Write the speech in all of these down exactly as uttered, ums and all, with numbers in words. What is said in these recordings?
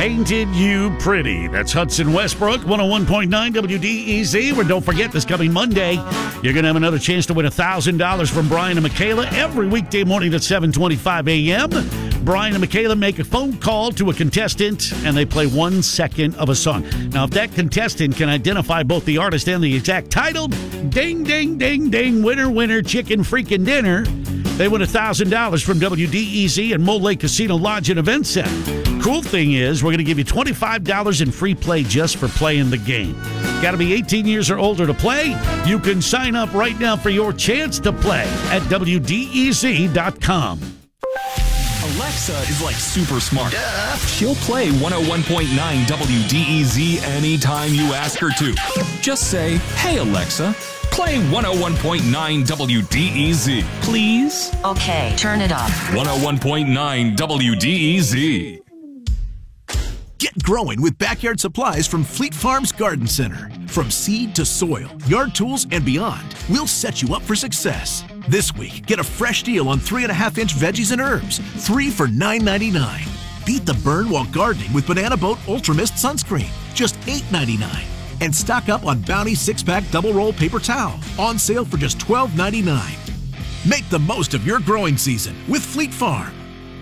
Painted You Pretty. That's Hudson Westbrook, one oh one point nine W D E Z. Where don't forget, this coming Monday, you're going to have another chance to win one thousand dollars from Brian and Michaela every weekday morning at seven twenty-five a.m. Brian and Michaela make a phone call to a contestant, and they play one second of a song. Now, if that contestant can identify both the artist and the exact title, ding, ding, ding, ding, winner, winner, chicken freaking dinner. They win one thousand dollars from W D E Z and Mole Lake Casino Lodge and Event Center. Cool thing is, we're going to give you twenty-five dollars in free play just for playing the game. Got to be eighteen years or older to play. You can sign up right now for your chance to play at W D E Z dot com. Alexa is like super smart. Duh. She'll play one oh one point nine W D E Z anytime you ask her to. Just say, "Hey Alexa, play one oh one point nine W D E Z, please." Okay, turn it up. one oh one point nine W D E Z. Get growing with backyard supplies from Fleet Farms Garden Center. From seed to soil, yard tools, and beyond, we'll set you up for success. This week, get a fresh deal on three and a half inch veggies and herbs, three for nine ninety-nine. Beat the burn while gardening with Banana Boat Ultra Mist sunscreen, just eight ninety-nine. And stock up on Bounty six pack double roll paper towel, on sale for just twelve ninety-nine. Make the most of your growing season with Fleet Farm.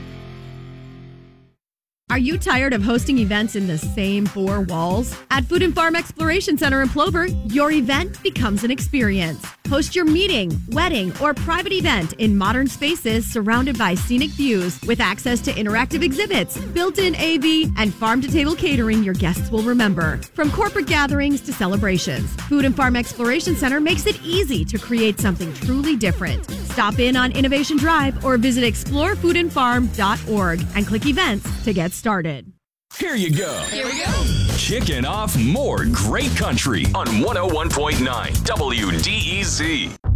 Are you tired of hosting events in the same four walls? At Food and Farm Exploration Center in Plover, your event becomes an experience. Host your meeting, wedding, or private event in modern spaces surrounded by scenic views with access to interactive exhibits, built-in A V, and farm-to-table catering your guests will remember. From corporate gatherings to celebrations, Food and Farm Exploration Center makes it easy to create something truly different. Stop in on Innovation Drive or visit explore food and farm dot org and click events to get started. Here you go. Here we go. Kicking off more great country on one oh one point nine W D E Z.